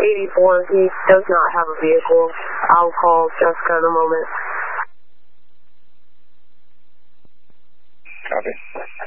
84. He does not have a vehicle. I'll call Jessica in a moment. Copy.